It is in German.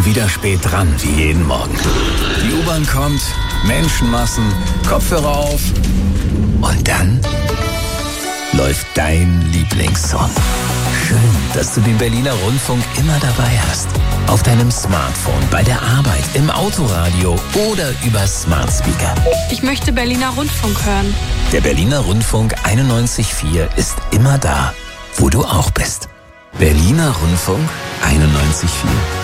wieder spät dran, wie jeden Morgen. Die U-Bahn kommt, Menschenmassen, Kopfhörer auf und dann läuft dein Lieblingssong. Schön, dass du den Berliner Rundfunk immer dabei hast. Auf deinem Smartphone, bei der Arbeit, im Autoradio oder über Smart Speaker. Ich möchte Berliner Rundfunk hören. Der Berliner Rundfunk 91.4 ist immer da, wo du auch bist. Berliner Rundfunk 91.4.